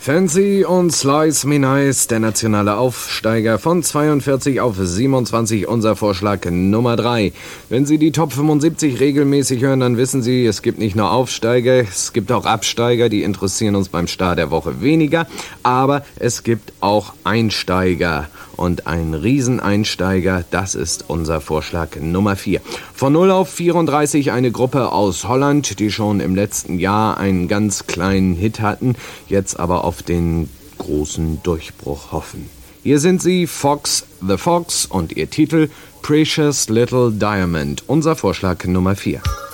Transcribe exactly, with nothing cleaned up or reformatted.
Fancy und Slice Me Nice, der nationale Aufsteiger von zweiundvierzig auf siebenundzwanzig, unser Vorschlag Nummer drei. Wenn Sie die Top fünfundsiebzig regelmäßig hören, dann wissen Sie, es gibt nicht nur Aufsteiger, es gibt auch Absteiger, die interessieren uns beim Start der Woche weniger, aber es gibt auch Einsteiger. Und ein Rieseneinsteiger, das ist unser Vorschlag Nummer vier. Von null auf vierunddreißig eine Gruppe aus Holland, die schon im letzten Jahr einen ganz kleinen Hit hatten, jetzt aber auf den großen Durchbruch hoffen. Hier sind sie, Fox the Fox, und ihr Titel Precious Little Diamond, unser Vorschlag Nummer vier.